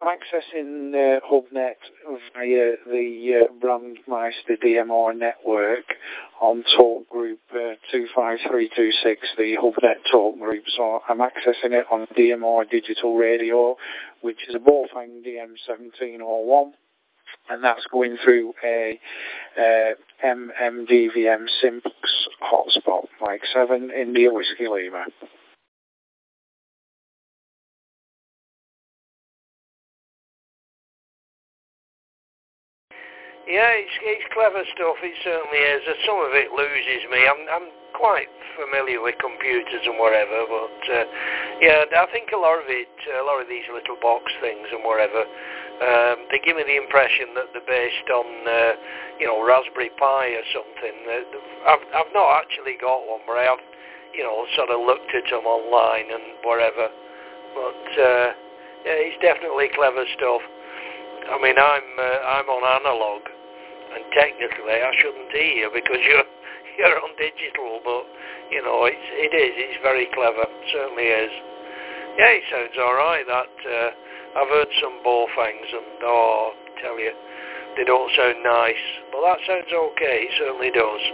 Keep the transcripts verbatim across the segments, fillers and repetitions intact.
I'm accessing uh, HubNet via the uh, Brandmeister D M R network on talk group uh, two five three two six, the HubNet talk group. So I'm accessing it on D M R digital radio, which is a Baofeng D M seventeen oh one. And that's going through a uh, M M D V M Simplex hotspot, Mike seven, India Whiskey Lima. Yeah, it's, it's clever stuff, it certainly is. Some of it loses me. I'm, I'm quite familiar with computers and whatever, but uh, yeah, I think a lot of it, a lot of these little box things and whatever, um, they give me the impression that they're based on, uh, you know, Raspberry Pi or something. I've, I've not actually got one, but I have, you know, sort of looked at them online and whatever. But uh, yeah, it's definitely clever stuff. I mean, I'm uh, I'm on analog, and technically I shouldn't hear because you're you're on digital. But you know, it's it is it's very clever. It certainly is. Yeah, it sounds all right. That uh, I've heard some Baofengs, and oh, I tell you, they don't sound nice. But that sounds okay. It certainly does.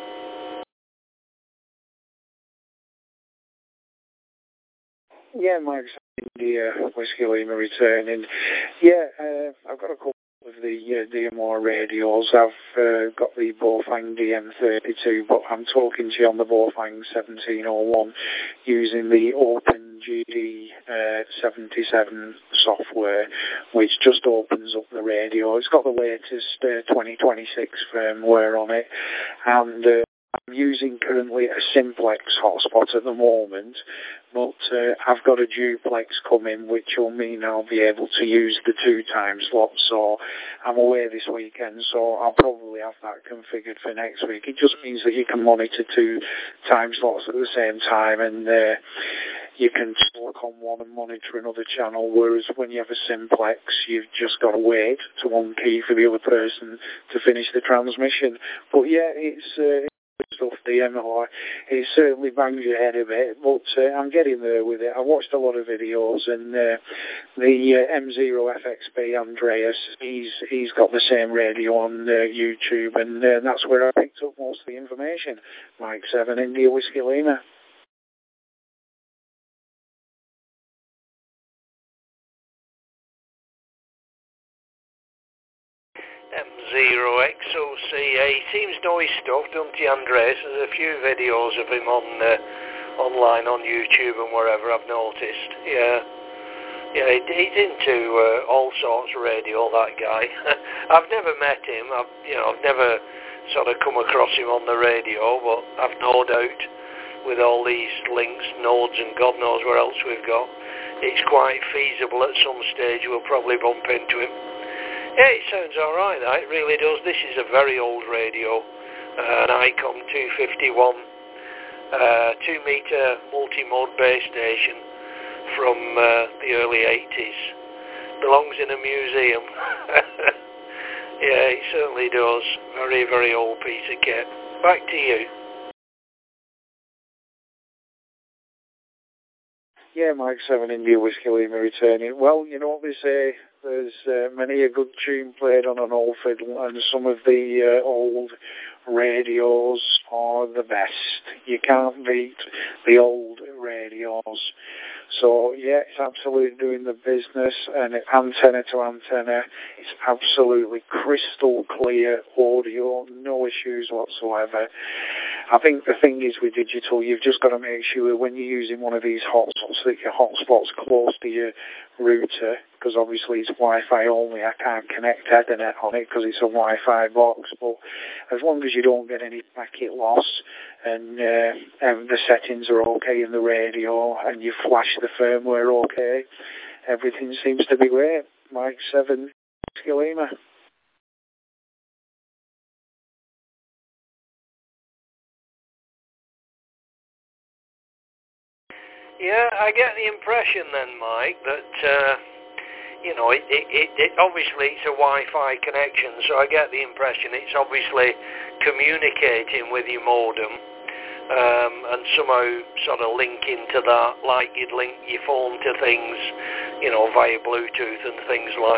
Yeah, Mike's India Whiskey Lima returning. Yeah, uh, I've got a couple of the uh, D M R radios. I've uh, got the Baofeng D M thirty-two, but I'm talking to you on the Baofeng seventeen oh one using the OpenGD uh, seventy-seven software, which just opens up the radio. It's got the latest uh, twenty twenty-six firmware on it, and uh, I'm using currently a Simplex hotspot at the moment, but uh, I've got a duplex coming, which will mean I'll be able to use the two time slots. So I'm away this weekend, so I'll probably have that configured for next week. It just means that you can monitor two time slots at the same time, and uh, you can talk on one and monitor another channel, whereas when you have a Simplex, you've just got to wait to one key for the other person to finish the transmission. But yeah, it's... Uh, stuff, the M R. It certainly bangs your head a bit, but uh, I'm getting there with it. I watched a lot of videos, and uh, the uh, M zero F X B Andreas, he's he's got the same radio on uh, YouTube, and uh, that's where I picked up most of the information. Mike seven, India Whiskey Lima. M zero X O C A. He seems to know his stuff, doesn't he, Andres? There's a few videos of him on uh, online on YouTube and wherever, I've noticed. Yeah. Yeah, he, he's into uh, all sorts of radio, that guy. I've never met him. I've, you know, I've never sort of come across him on the radio, but I've no doubt with all these links, nodes, and God knows where else we've got, it's quite feasible at some stage we'll probably bump into him. Yeah, it sounds alright, that, it really does. This is a very old radio, uh, an ICOM two fifty-one, uh, two meter multi-mode base station from uh, the early eighties. Belongs in a museum. Yeah, it certainly does. Very, very old piece of kit. Back to you. Yeah, Mike seven, India Whiskey Lima returning. Well, you know what they say, there's uh, many a good tune played on an old fiddle, and some of the uh, old radios are the best. You can't beat the old radios. So, yeah, it's absolutely doing the business, and antenna to antenna, it's absolutely crystal clear audio, no issues whatsoever. I think the thing is with digital, you've just got to make sure when you're using one of these hotspots that your hotspot's close to your router, because obviously it's Wi-Fi only. I can't connect Ethernet on it because it's a Wi-Fi box, but as long as you don't get any packet loss and, uh, and the settings are okay in the radio and you flash the firmware okay, everything seems to be great. Mike seven, Whiskey Lima. Yeah, I get the impression then, Mike, that, uh, you know, it, it, it, it obviously it's a Wi-Fi connection, so I get the impression it's obviously communicating with your modem, um, and somehow sort of linking to that like you'd link your phone to things, you know, via Bluetooth and things like